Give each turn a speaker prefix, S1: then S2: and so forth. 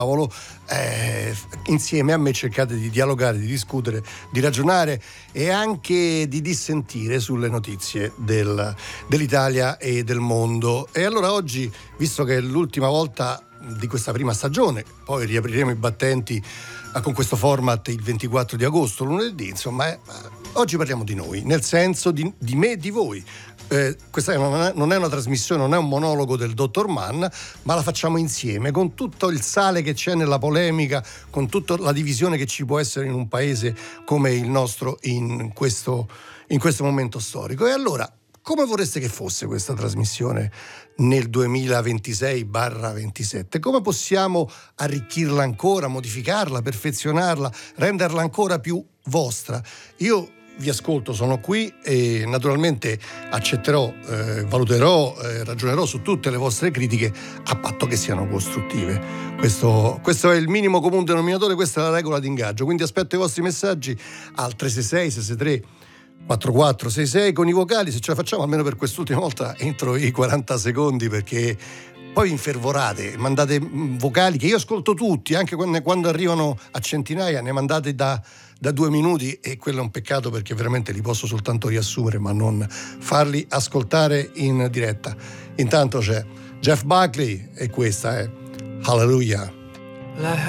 S1: insieme a me cercate di dialogare, di discutere, di ragionare e anche di dissentire sulle notizie dell'Italia e del mondo. E allora oggi, visto che è l'ultima volta di questa prima stagione, poi riapriremo i battenti con questo format il 24 di agosto, lunedì, insomma, oggi parliamo di noi, nel senso di me e di voi. Questa non è una trasmissione, non è un monologo del dottor Mann, ma la facciamo insieme, con tutto il sale che c'è nella polemica, con tutta la divisione che ci può essere in un paese come il nostro in questo momento storico. E allora, come vorreste che fosse questa trasmissione nel 2026-27? Come possiamo arricchirla ancora, modificarla, perfezionarla, renderla ancora più vostra? Io vi ascolto, sono qui e naturalmente accetterò, valuterò, ragionerò su tutte le vostre critiche, a patto che siano costruttive. Questo è il minimo comune denominatore, questa è la regola d'ingaggio. Quindi aspetto i vostri messaggi al 366-663-4466 con i vocali, se ce la facciamo almeno per quest'ultima volta entro i 40 secondi, perché poi vi infervorate, mandate vocali che io ascolto tutti, anche quando arrivano a centinaia, ne mandate da 2 minuti, e quello è un peccato, perché veramente li posso soltanto riassumere ma non farli ascoltare in diretta. Intanto c'è Jeff Buckley e questa è Hallelujah.